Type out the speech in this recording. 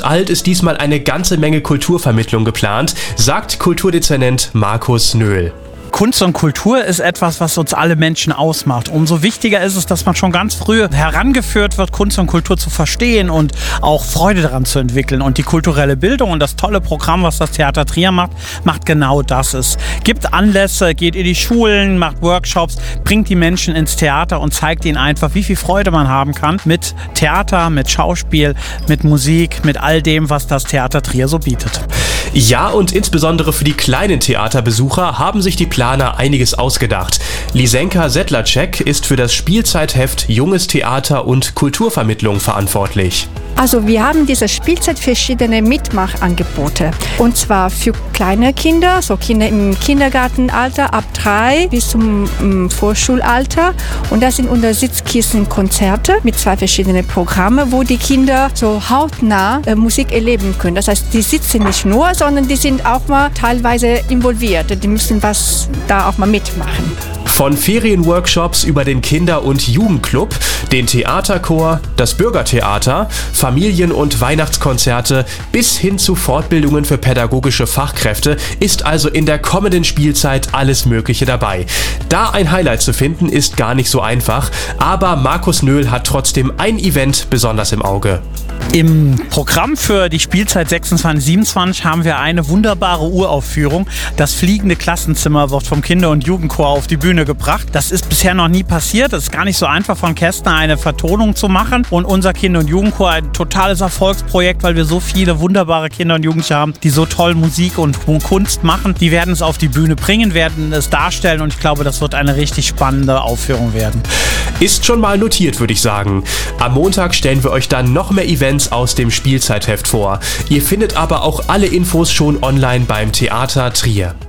alt ist diesmal eine ganze Menge Kulturvermittlung geplant, sagt Kulturdezernent Markus Nöhl. Kunst und Kultur ist etwas, was uns alle Menschen ausmacht. Umso wichtiger ist es, dass man schon ganz früh herangeführt wird, Kunst und Kultur zu verstehen und auch Freude daran zu entwickeln. Und die kulturelle Bildung und das tolle Programm, was das Theater Trier macht genau das. Es gibt Anlässe, geht in die Schulen, macht Workshops, bringt die Menschen ins Theater und zeigt ihnen einfach, wie viel Freude man haben kann mit Theater, mit Schauspiel, mit Musik, mit all dem, was das Theater Trier so bietet. Ja, und insbesondere für die kleinen Theaterbesucher haben sich die Planer einiges ausgedacht. Lisenka Sedlacek ist für das Spielzeitheft Junges Theater und Kulturvermittlung verantwortlich. Also wir haben diese Spielzeit verschiedene Mitmachangebote. Und zwar für kleine Kinder, so Kinder im Kindergartenalter ab 3 bis zum Vorschulalter. Und das sind unter Sitzkissenkonzerte mit 2 verschiedenen Programmen, wo die Kinder so hautnah Musik erleben können. Das heißt, die sitzen nicht nur, sondern die sind auch mal teilweise involviert. Die müssen was da auch mal mitmachen. Von Ferienworkshops über den Kinder- und Jugendclub, den Theaterchor, das Bürgertheater, Familien- und Weihnachtskonzerte bis hin zu Fortbildungen für pädagogische Fachkräfte ist also in der kommenden Spielzeit alles Mögliche dabei. Da ein Highlight zu finden, ist gar nicht so einfach, aber Markus Nöhl hat trotzdem ein Event besonders im Auge. Im Programm für die Spielzeit 26/27 haben wir eine wunderbare Uraufführung. Das fliegende Klassenzimmer wird vom Kinder- und Jugendchor auf die Bühne gebracht. Das ist bisher noch nie passiert. Es ist gar nicht so einfach von Kästner eine Vertonung zu machen. Und unser Kinder- und Jugendchor ein totales Erfolgsprojekt, weil wir so viele wunderbare Kinder und Jugendliche haben, die so toll Musik und Kunst machen. Die werden es auf die Bühne bringen, werden es darstellen und ich glaube, das wird eine richtig spannende Aufführung werden. Ist schon mal notiert, würde ich sagen. Am Montag stellen wir euch dann noch mehr Events aus dem Spielzeitheft vor. Ihr findet aber auch alle Infos schon online beim Theater Trier.